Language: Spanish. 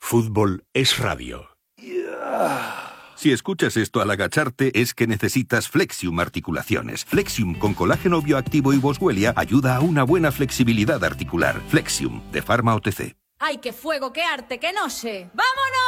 Fútbol es radio. Si escuchas esto al agacharte, es que necesitas Flexium Articulaciones. Flexium con colágeno bioactivo y boswellia ayuda a una buena flexibilidad articular. Flexium, de Pharma OTC. ¡Ay, qué fuego, qué arte, qué noche! ¡Vámonos!